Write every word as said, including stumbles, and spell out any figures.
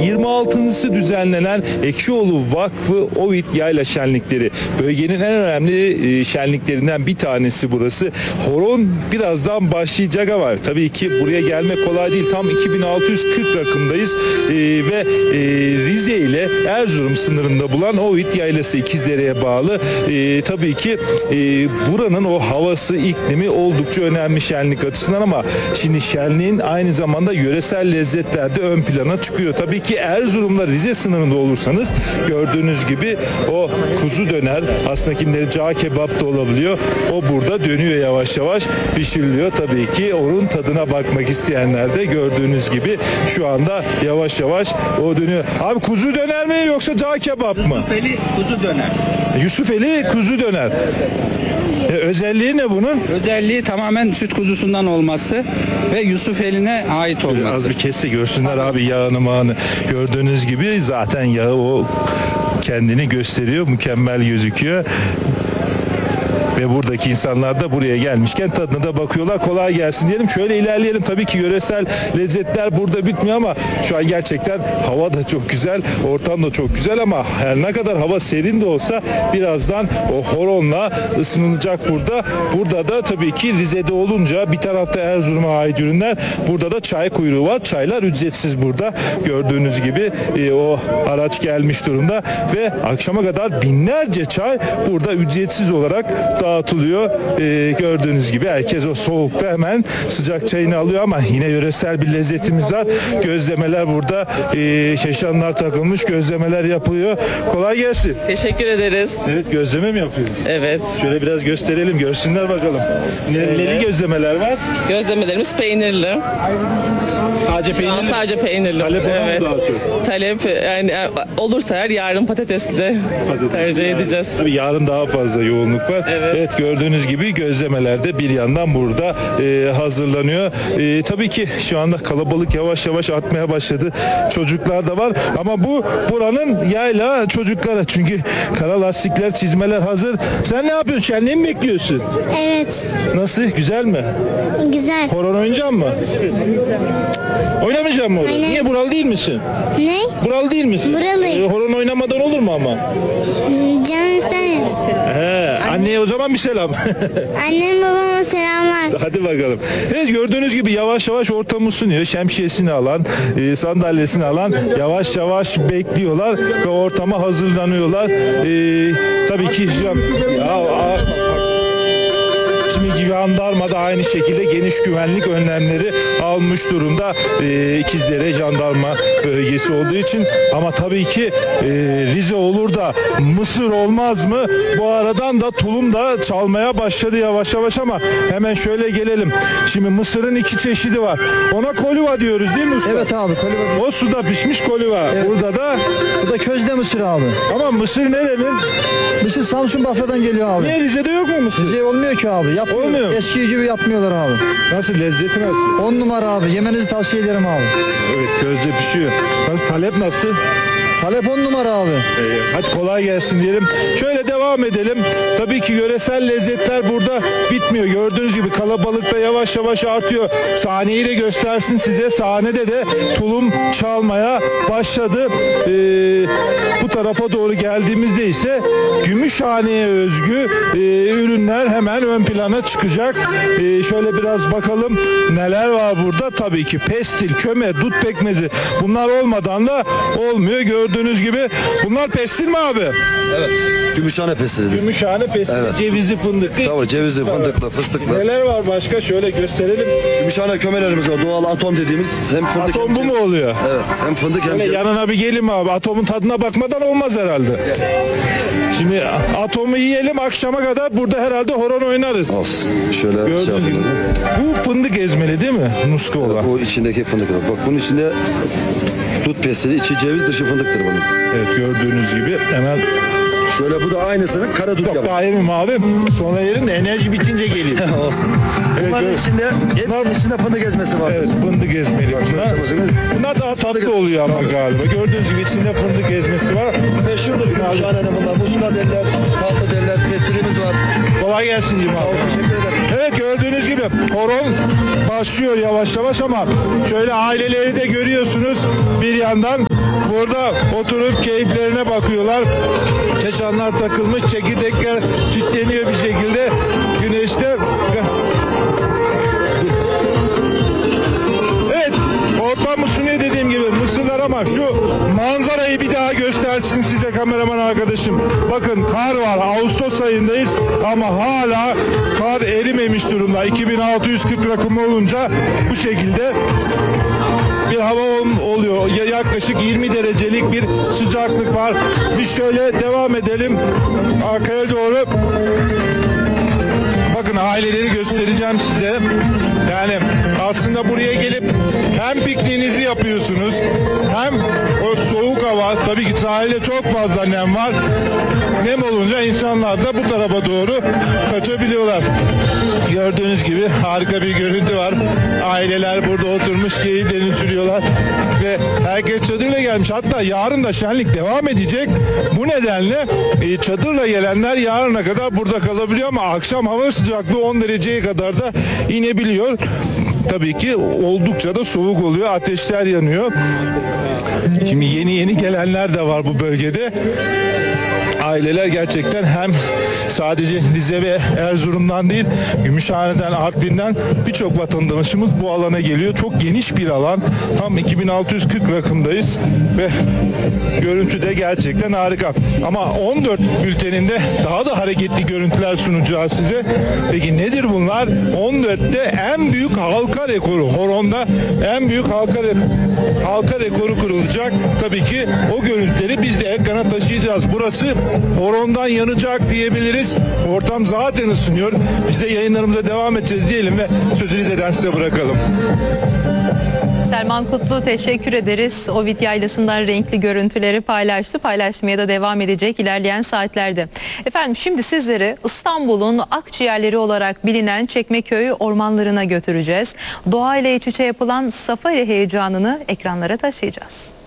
yirmi altıncısı düzenlenen Ekşioğlu Vakfı Ovid Yayla Şenlikleri. Bölgenin en önemli e, şenliklerinden bir tanesi burası. Horon birazdan başlayacak ama tabii ki buraya gelmek kolay değil. Tam iki bin altı yüz kırk rakımdayız e, ve e, Rize ile Erzurum sınırında bulan Ovid Yaylası İkizdere'ye bağlı. E, tabii ki e, buranın o havası, iklimi oldukça önemli şenlik açısından ama şimdi şenliğin aynı zamanda yöresel lezzetler de ön plana çıkıyor. Tabii ki Erzurum'la Rize sınırında olursanız gördüğünüz gibi o kuzu döner, aslında kimleri cağ kebap da olabiliyor. O burada dönüyor, yavaş yavaş pişiriliyor. Tabii ki onun tadına bakmak isteyenler de gördüğünüz gibi şu anda yavaş yavaş o dönüyor. Abi kuzu döner mi yoksa cağ kebap mı? Yusufeli kuzu döner. Yusufeli kuzu döner. E, özelliği ne bunun? Özelliği tamamen süt kuzusundan olması ve Yusufeli'ne ait olması. Az bir kesse görsünler abi yağını mağını. Gördüğünüz gibi zaten yağı o kendini gösteriyor. Mükemmel gözüküyor. Ve buradaki insanlar da buraya gelmişken tadına da bakıyorlar. Kolay gelsin diyelim. Şöyle ilerleyelim. Tabii ki yöresel lezzetler burada bitmiyor ama şu an gerçekten hava da çok güzel. Ortam da çok güzel ama her ne kadar hava serin de olsa birazdan o horonla ısınılacak burada. Burada da tabii ki Rize'de olunca bir tarafta Erzurum'a ait ürünler. Burada da çay kuyruğu var. Çaylar ücretsiz burada. Gördüğünüz gibi e, o araç gelmiş durumda ve akşama kadar binlerce çay burada ücretsiz olarak dağıtılıyor. Ee, gördüğünüz gibi herkes o soğukta hemen sıcak çayını alıyor ama yine yöresel bir lezzetimiz var. Gözlemeler burada, e, şeşanlar takılmış, gözlemeler yapılıyor. Kolay gelsin. Teşekkür ederiz. Evet, gözleme mi yapıyoruz? Evet. Şöyle biraz gösterelim, görsünler bakalım. Neleri gözlemeler var? Gözlemelerimiz peynirli. Sadece peynirli. Aa, sadece peynirli. Talep olan mı evet. daha çok? Talep yani e, olursa eğer yarın patatesli de Patates tercih yani. edeceğiz. Tabii yarın daha fazla yoğunluk var. Evet. Evet, gördüğünüz gibi gözlemeler de bir yandan burada e, hazırlanıyor. E, tabii ki şu anda kalabalık yavaş yavaş artmaya başladı. Çocuklar da var ama bu buranın yayla çocuklara. Çünkü kara lastikler, çizmeler hazır. Sen ne yapıyorsun? Şenliği mi bekliyorsun? Evet. Nasıl? Güzel mi? Güzel. Horon oynayacak mı? Oynamayacak mı horon? Aynen. Niye, buralı değil misin? Ne? Buralı değil misin? Buralıyım. E, horon oynamadan olur mu ama? Canım istedim. He, anneye o zaman bir selam. Annem babama selamlar. Hadi bakalım. Evet, gördüğünüz gibi yavaş yavaş ortamı ısınıyor. Şemsiyesini alan, e, sandalyesini alan yavaş yavaş bekliyorlar ve ortama hazırlanıyorlar. E, tabii ki ya, a- Şimdi jandarma da aynı şekilde geniş güvenlik önlemleri almış durumda. Ee, İkizdere jandarma bölgesi olduğu için ama tabii ki e, Rize olur da Mısır olmaz mı? Bu aradan da tulum da çalmaya başladı yavaş yavaş ama hemen şöyle gelelim. Şimdi Mısır'ın iki çeşidi var. Ona koliva diyoruz değil mi usta? Evet abi, koliva. O suda pişmiş koliva. Evet. Burada da Bu da közde mısır abi. ama Mısır nerenin? Mısır Samsun Bafra'dan geliyor abi. Niye Rize'de yok mu Mısır? Bize olmuyor ki abi. Yapmıyor. Olmuyor mu? Eski gibi yapmıyorlar abi. Nasıl, lezzeti nasıl? On numara abi. Yemenizi tavsiye ederim abi. Evet, közde pişiyor. Nasıl, talep nasıl? Talep on numara abi. Ee, hadi kolay gelsin diyelim. Şöyle devam edelim. Tabii ki yöresel lezzetler burada bitmiyor. Gördüğünüz gibi kalabalık da yavaş yavaş artıyor. Sahneyi de göstersin size. Sahnede de tulum çalmaya başladı. Ee, bu tarafa doğru geldiğimizde ise Gümüşhane'ye özgü e, ürünler hemen ön plana çıkacak. Ee, şöyle biraz bakalım neler var burada. Tabii ki pestil, köme, dut pekmezi, bunlar olmadan da olmuyor. Gördüğünüz gibi bunlar pestil mi abi? Evet. Gümüşhane pestilidir. Gümüşhane pestil, Evet. cevizli, fındıklı. Tabii cevizli, fındıklı, fıstıklı. Neler var başka? Şöyle gösterelim. Gümüşhane kömelerimiz var. Doğal atom dediğimiz. Hem fındık Atom hem bu mu ceviz. oluyor? Evet. Hem fındık hem Şöyle ceviz. yanına bir gelin abi. Atomun tadına bakmadan olmaz herhalde. Şimdi atomu yiyelim, akşama kadar burada herhalde horon oynarız. Olsun. Şöyle şey Gördüğünüz gibi. yapalım. Bu fındık ezmeli değil mi? Muska olan. O içindeki fındık. Bak bunun içinde dut pestili, içi ceviz, dışı fındıktır bunun. Evet, gördüğünüz gibi hemen. Şöyle bu da aynısının kara dut Yok yapar. daha yemeyeyim abi. Sonra yerin de enerji bitince geliyor. Olsun. Evet, Bunların evet. içinde, hepsinin içinde fındık ezmesi var. Evet, fındık ezmeli. Bunlar, bunlar daha tatlı oluyor ama galiba. Gördüğünüz gibi içinde fındık ezmesi var. Meşhurdur Gümüşhane'nin bunlar. Muska derler, tatlı derler, pestilimiz var. Kolay gelsin diyeyim abi. Teşekkür ederim. Evet, gördüğünüz gibi horon başlıyor yavaş yavaş ama şöyle aileleri de görüyorsunuz bir yandan. Burada oturup keyiflerine bakıyorlar. Çeşanlar takılmış, çekirdekler çitleniyor bir şekilde güneşte. Evet, ortam ısınıyor dediğim gibi mısırlar ama şu manzarayı bir daha göstersin size kameraman arkadaşım. Bakın kar var, Ağustos ayındayız ama hala kar erimemiş durumda. iki bin altı yüz kırk rakımı olunca bu şekilde bir hava oluyor. Yaklaşık yirmi derecelik bir sıcaklık var. Biz şöyle devam edelim arkaya doğru. Bakın aileleri göstereceğim size. Yani aslında buraya gelip hem pikniğinizi yapıyorsunuz hem o soğuk hava, tabii ki sahilde çok fazla nem var. Nem olunca insanlar da bu tarafa doğru kaçabiliyorlar. Gördüğünüz gibi harika bir görüntü var. Aileler burada oturmuş keyiflerini sürüyorlar ve herkes çadırla gelmiş. Hatta yarın da şenlik devam edecek. Bu nedenle e, çadırla gelenler yarına kadar burada kalabiliyor ama akşam hava sıcaklığı on dereceye kadar da inebiliyor. Tabii ki oldukça da soğuk oluyor. Ateşler yanıyor. Şimdi yeni yeni gelenler de var bu bölgede. Aileler gerçekten hem sadece Rize ve Erzurum'dan değil, Gümüşhane'den, Artvin'den birçok vatandaşımız bu alana geliyor. Çok geniş bir alan. Tam iki bin altı yüz kırk rakımdayız ve görüntü de gerçekten harika. Ama on dört bülteninde daha da hareketli görüntüler sunacağız size. Peki nedir bunlar? on dörtte en büyük halka rekoru, horonda en büyük halka, halka rekoru kurulacak. Tabii ki o görüntüleri biz de ekrana taşıyacağız. Burası horondan yanacak diyebiliriz. Ortam zaten ısınıyor. Biz de yayınlarımıza devam edeceğiz diyelim ve sözü Rize'den size bırakalım. Selman Kutlu teşekkür ederiz. Ovid Yaylası'ndan renkli görüntüleri paylaştı. Paylaşmaya da devam edecek ilerleyen saatlerde. Efendim şimdi sizleri İstanbul'un akciğerleri olarak bilinen Çekmeköy ormanlarına götüreceğiz. Doğayla iç içe yapılan safari heyecanını ekranlara taşıyacağız.